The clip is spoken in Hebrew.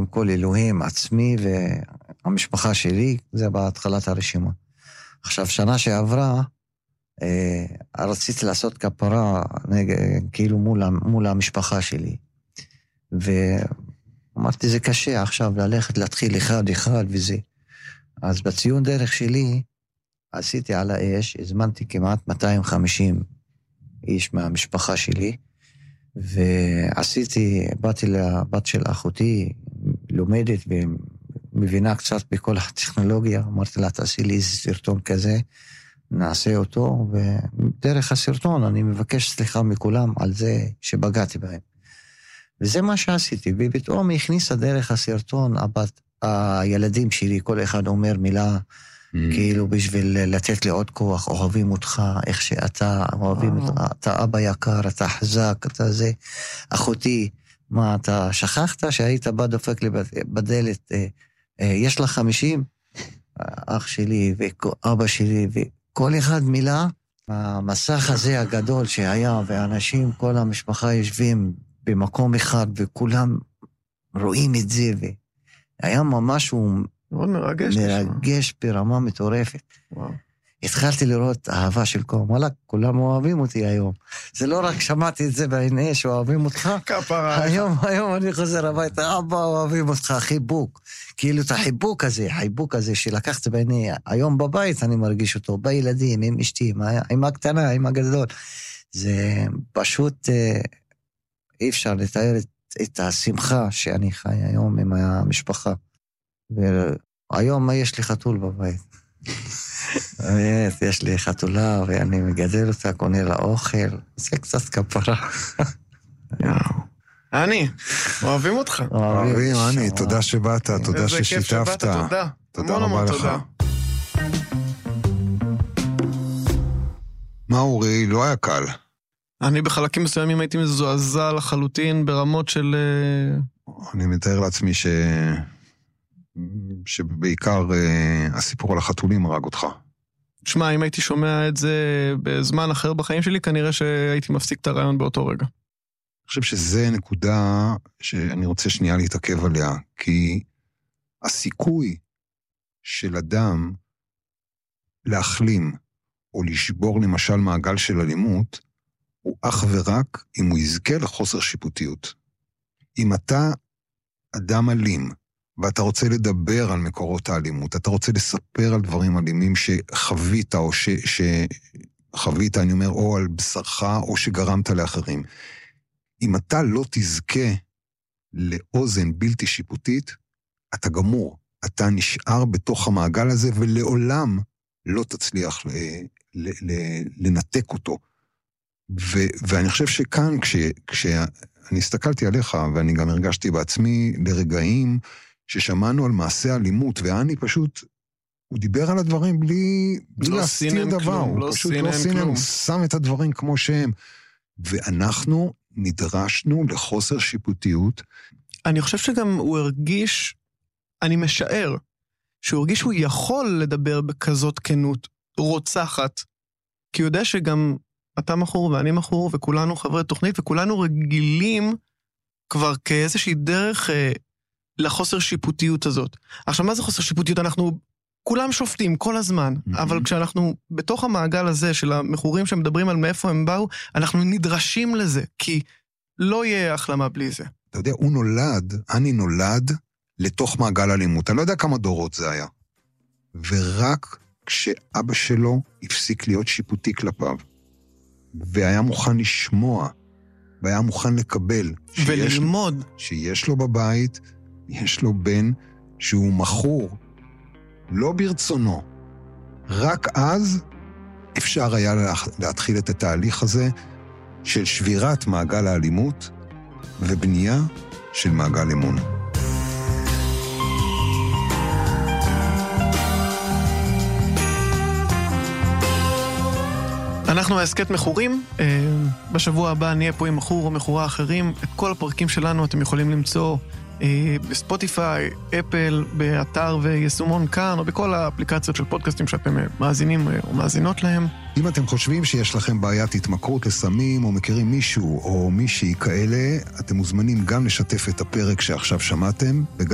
קודם כל אלוהים, עצמי והמשפחה שלי, זה בהתחלת הרשימה. עכשיו, שנה שעברה, רציתי לעשות כפרה, כאילו מול המשפחה שלי. ואמרתי, זה קשה עכשיו ללכת, להתחיל אחד וזה. אז בציון דרך שלי, עשיתי על האש, הזמנתי כמעט 250 איש מהמשפחה שלי, באתי לבת של אחותי, לומדת ומבינה קצת בכל הטכנולוגיה, אמרתי לה, תעשי לי איזה סרטון כזה, נעשה אותו, ודרך הסרטון אני מבקש סליחה מכולם על זה שבגעתי בהם. וזה מה שעשיתי, ופתאום הכניסה דרך הסרטון, הילדים שלי, כל אחד אומר מילה, כאילו בשביל לתת לי עוד כוח, אוהבים אותך, איך שאתה, אוהבים אותך, אתה אבא יקר, אתה חזק, אתה זה, אחותי, מה, אתה שכחת שהיית בא דופק לי בדלת, יש לך 50? אח שלי ואבא שלי, וכל אחד מילה, המסך הזה הגדול שהיה, ואנשים, כל המשפחה יושבים במקום אחד, וכולם רואים את זה, והיה ממש מאוד מרגש ברמה מטורפת. וואו. התחלתי לראות אהבה של כל, וואלה, כולם אוהבים אותי היום. זה לא רק שמעתי את זה בעיני שאוהבים אותך. כפרה. היום אני חוזר הביתה, אבא אוהבים אותך, חיבוק. כאילו את החיבוק הזה שלקחתי בעיני, היום בבית אני מרגיש אותו, בילדים, עם אשתי, עם הקטנה, עם הגדול. זה פשוט אי אפשר לתאר את השמחה שאני חי היום עם המשפחה. והיום יש לי חתול בבית. באמת, יש לי חתולה ואני מגדל אותה, קונה לה אוכל, זה קצת כפרה. אני, אוהבים אותך. אוהבים, אני, תודה שבאת, תודה ששיתפת. תודה רבה לך. מה אורי, לא היה קל. אני בחלקים מסוימים הייתי מזועזע לחלוטין ברמות של... אני מתאר לעצמי שבעיקר הסיפור על החתולים הרג אותך. תשמע, אם הייתי שומע את זה בזמן אחר בחיים שלי, כנראה שהייתי מפסיק את הרעיון באותו רגע. אני חושב שזה נקודה שאני רוצה שנייה להתעכב עליה, כי הסיכוי של אדם להחלים או לשבור למשל מעגל של אלימות, הוא אך ורק אם הוא יזכה לחוסר שיפוטיות. אם אתה אדם אלים, ואתה רוצה לדבר על מקורות האלימות, אתה רוצה לספר על דברים אלימים שחווית, או שחווית, אני אומר, או על בשרך, או שגרמת לאחרים. אם אתה לא תזכה לאוזן בלתי שיפוטית, אתה גמור. אתה נשאר בתוך המעגל הזה, ולעולם לא תצליח לנתק אותו. ואני חושב שכאן, כשאני הסתכלתי עליך, ואני גם הרגשתי בעצמי לרגעים, ששמענו על מעשה אלימות, ואני פשוט, הוא דיבר על הדברים בלי להסתיר דבר, הוא פשוט לא סינם, הוא שם את הדברים כמו שהם, ואנחנו נדרשנו לחוסר שיפוטיות. אני חושב שגם הוא הרגיש, אני משער, שהוא הרגיש שהוא יכול לדבר בכזאת כנות, רוצחת, כי הוא יודע שגם אתה מחור ואני מחור, וכולנו חברי תוכנית, וכולנו רגילים כבר כאיזושהי דרך לחוסר שיפוטיות הזאת. עכשיו, מה זה חוסר שיפוטיות? אנחנו כולם שופטים כל הזמן, אבל כשאנחנו בתוך המעגל הזה של המחורים שמדברים על מאיפה הם באו, אנחנו נדרשים לזה, כי לא יהיה החלמה בלי זה. אתה יודע, אני נולד לתוך מעגל אלימות. אני לא יודע כמה דורות זה היה. ורק כשאבא שלו הפסיק להיות שיפוטי כלפיו, והיה מוכן לשמוע, והיה מוכן לקבל. וללמוד. שיש לו בבית, יש לו בן שהוא מחור, לא ברצונו. רק אז אפשר היה להתחיל את התהליך הזה של שבירת מעגל האלימות ובנייה של מעגל אמון. אנחנו העסקת מחורים, בשבוע הבא נהיה פה עם מחור או מחורה אחרים. את כל הפרקים שלנו אתם יכולים למצוא בספוטיפיי, אפל, באתר ויישומון כאן, או בכל האפליקציות של פודקאסטים שאתם מאזינים או מאזינות להם. אם אתם חושבים שיש לכם בעיית התמכרות לסמים, או מכירים מישהו או מישהי כאלה, אתם מוזמנים גם לשתף את הפרק שעכשיו שמעתם, וגם